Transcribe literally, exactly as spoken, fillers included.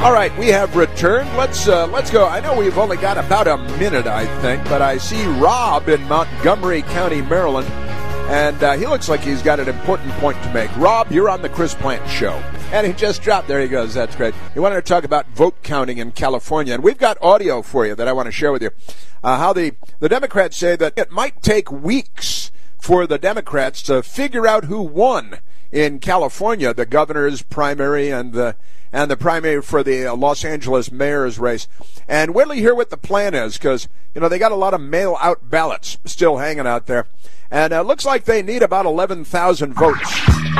All right, we have returned. Let's uh, let's go. I know we've only got about a minute, I think, but I see Rob in Montgomery County, Maryland, and uh, he looks like he's got an important point to make. Rob, you're on the Chris Plant Show. And he just dropped. There he goes. That's great. He wanted to talk about vote counting in California, and we've got audio for you that I want to share with you. Uh, how the, the Democrats say that it might take weeks for the Democrats to figure out who won in California, the governor's primary and the and the primary for the Los Angeles mayor's race. And wait till you hear what the plan is, because, you know, they got a lot of mail-out ballots still hanging out there. And it uh, looks like they need about eleven thousand votes.